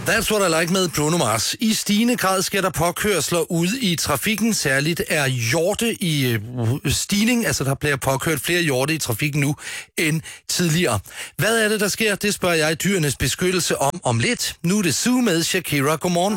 That's what I like med Bruno Mars. I stigende grad sker der påkørsler ude i trafikken. Særligt er hjorte i stigning. Altså, der bliver påkørt flere hjorte i trafikken nu end tidligere. Hvad er det, der sker? Det spørger jeg Dyrenes Beskyttelse om lidt. Nu er det Zoo med Shakira. Godmorgen.